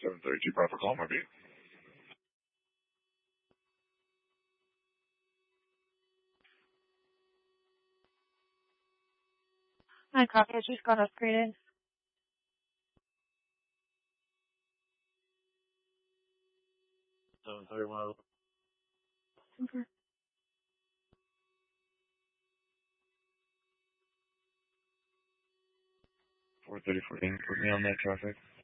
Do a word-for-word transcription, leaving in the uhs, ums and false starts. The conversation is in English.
seven thirty-two Bravo call, maybe. My copy has just got upgraded. seven thirty-one. Okay. four thirty-four, put me on that traffic.